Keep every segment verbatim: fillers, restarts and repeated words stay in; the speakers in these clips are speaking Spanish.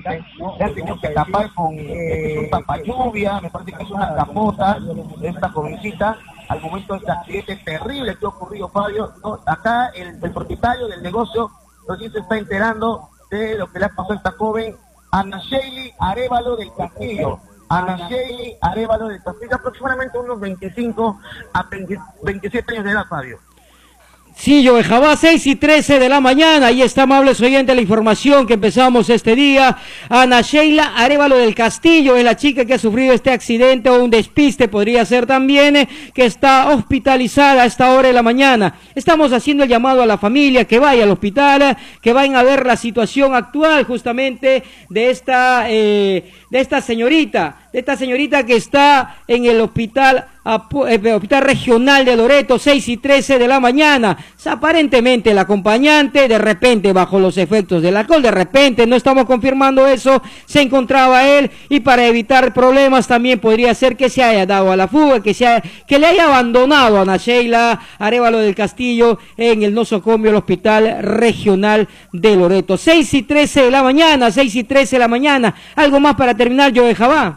lamentablemente se ha tenido que tapar con eh, un tapalluvia, me parece que es una capota de esta jovencita, al momento de este accidente terrible que ha ocurrido, Fabio, ¿no? Acá el, el propietario del negocio recién se está enterando de lo que le ha pasado a esta joven, Ana Sheili Arévalo del Castillo. Ana Sheili Arévalo del Castillo, aproximadamente unos veinticinco a veintisiete años de edad, Fabio. Sí, Joe Jabá, seis y trece de la mañana, ahí está, amables oyentes, la información que empezamos este día. Ana Sheila Arévalo del Castillo es la chica que ha sufrido este accidente o un despiste, podría ser también, eh, que está hospitalizada a esta hora de la mañana. Estamos haciendo el llamado a la familia que vaya al hospital, eh, que vayan a ver la situación actual justamente de esta, eh, de esta señorita, de esta señorita que está en el hospital el hospital regional de Loreto, seis y trece de la mañana. O sea, aparentemente el acompañante, de repente bajo los efectos del alcohol, de repente, no estamos confirmando eso, se encontraba él, y para evitar problemas también podría ser que se haya dado a la fuga, que, se haya, que le haya abandonado a Ana Sheila Arévalo del Castillo en el nosocomio del hospital regional de Loreto. seis y trece de la mañana, seis y trece de la mañana. ¿Algo más para terminar, Joe Jabá?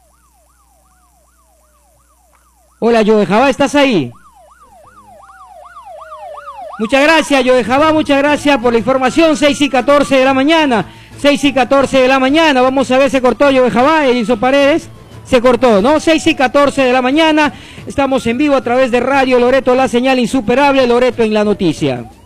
Hola, Joe Jabá, ¿estás ahí? Muchas gracias, Joe Jabá, muchas gracias por la información. Seis y catorce de la mañana, seis y catorce de la mañana, vamos a ver, se cortó Joe Jabá, Edinson Paredes, se cortó, ¿no? seis y catorce de la mañana, estamos en vivo a través de Radio Loreto, la señal insuperable, Loreto en la noticia.